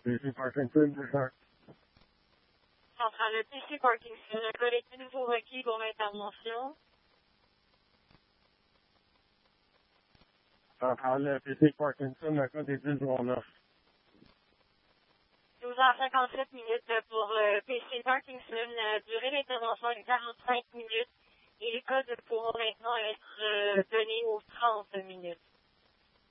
PC Parkinson, c'est ça. Centrale PC Parkinson, un code est de nouveau requis pour l'intervention. Centrale PC Parkinson, le code est 1009. 12h57 minutes pour le PC Parkinson. La durée d'intervention est 45 minutes et les codes pourront maintenant être donnés aux 30 minutes.